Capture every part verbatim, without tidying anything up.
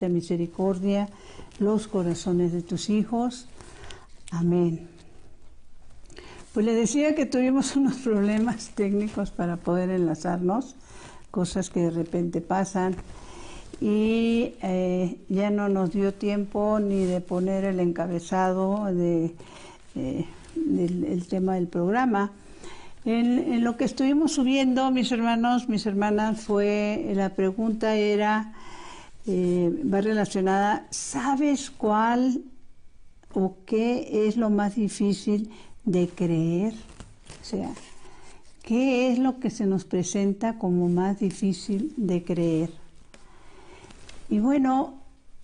misericordia los corazones de tus hijos. Amén. Pues le decía que tuvimos unos problemas técnicos para poder enlazarnos, cosas que de repente pasan, y eh, ya no nos dio tiempo ni de poner el encabezado de, eh, del el tema del programa. En, en lo que estuvimos subiendo, mis hermanos, mis hermanas, fue, la pregunta era, eh, va relacionada, ¿sabes cuál o qué es lo más difícil de creer? O sea, ¿qué es lo que se nos presenta como más difícil de creer? Y bueno,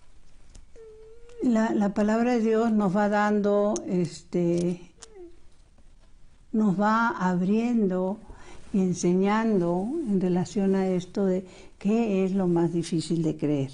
la, la palabra de Dios nos va dando, este, nos va abriendo y enseñando en relación a esto de qué es lo más difícil de creer.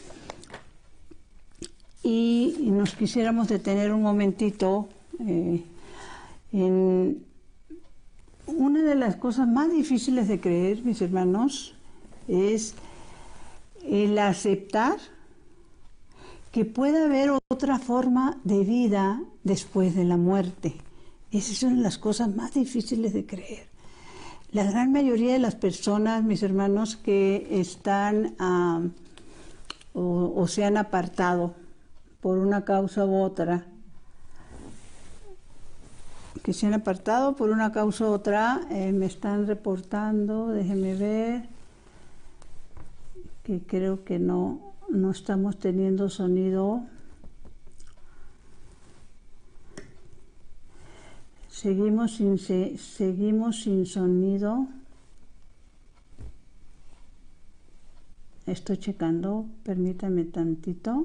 Y, y nos quisiéramos detener un momentito eh, en una de las cosas más difíciles de creer, mis hermanos, es el aceptar que puede haber otra forma de vida después de la muerte. Esas son las cosas más difíciles de creer. La gran mayoría de las personas, mis hermanos, que están uh, o, o se han apartado por una causa u otra, que se han apartado por una causa u otra, eh, me están reportando, déjenme ver, que creo que no, no estamos teniendo sonido. Seguimos sin, se, seguimos sin sonido. Estoy checando, permítame tantito.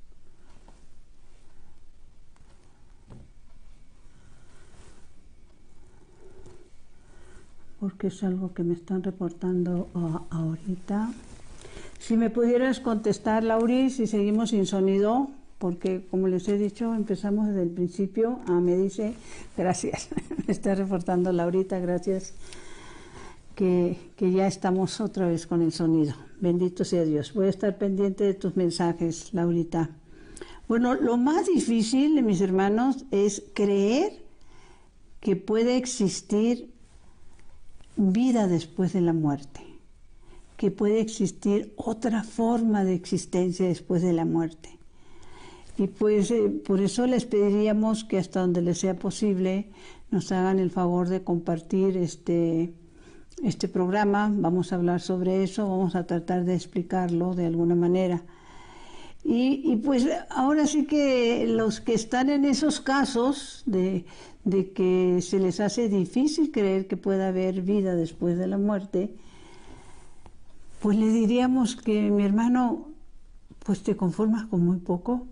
Porque es algo que me están reportando uh, ahorita. Si me pudieras contestar, Lauri, si seguimos sin sonido, porque como les he dicho, empezamos desde el principio. Ah, me dice, gracias, me está reportando Laurita, gracias, que, que ya estamos otra vez con el sonido. Bendito sea Dios. Voy a estar pendiente de tus mensajes, Laurita. Bueno, lo más difícil, mis hermanos, es creer que puede existir vida después de la muerte, que puede existir otra forma de existencia después de la muerte. Y pues eh, por eso les pediríamos que hasta donde les sea posible nos hagan el favor de compartir este, este programa. Vamos a hablar sobre eso, vamos a tratar de explicarlo de alguna manera. Y, y pues ahora sí que los que están en esos casos de, de que se les hace difícil creer que pueda haber vida después de la muerte, pues le diríamos que, mi hermano, pues te conformas con muy poco,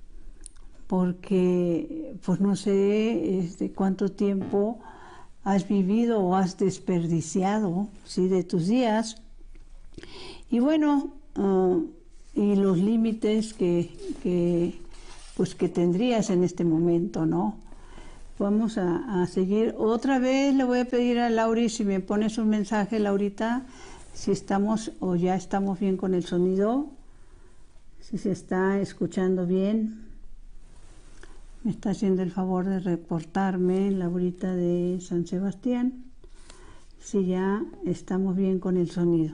porque pues no sé este, cuánto tiempo has vivido o has desperdiciado, ¿sí?, de tus días, y bueno, uh, y los límites que, que, pues que tendrías en este momento, ¿no? Vamos a, a seguir. Otra vez le voy a pedir a Lauri si me pones un mensaje, Laurita, si estamos o ya estamos bien con el sonido, si se está escuchando bien. Me está haciendo el favor de reportarme, Laurita de San Sebastián, si ya estamos bien con el sonido.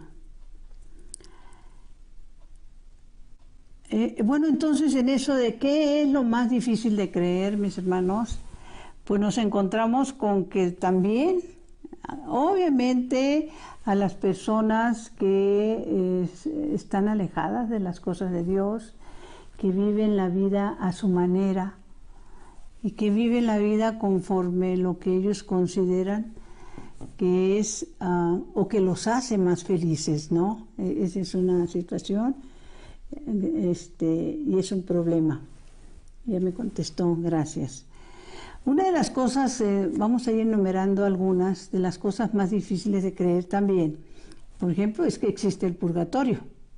Eh, bueno, entonces en eso de qué es lo más difícil de creer, mis hermanos, pues nos encontramos con que también, obviamente, a las personas que eh, están alejadas de las cosas de Dios, que viven la vida a su manera y que viven la vida conforme lo que ellos consideran que es uh, o que los hace más felices, ¿no? Esa es una situación. Este, y es un problema. Ya me contestó, gracias. Una de las cosas, eh, vamos a ir enumerando algunas de las cosas más difíciles de creer también. Por ejemplo, es que existe el purgatorio.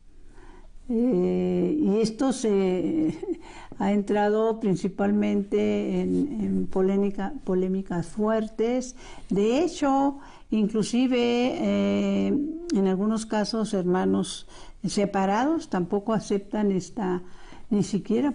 Eh, y esto se ha entrado principalmente en, en polémica, polémicas fuertes. De hecho, inclusive eh, en algunos casos hermanos separados tampoco aceptan esta, ni siquiera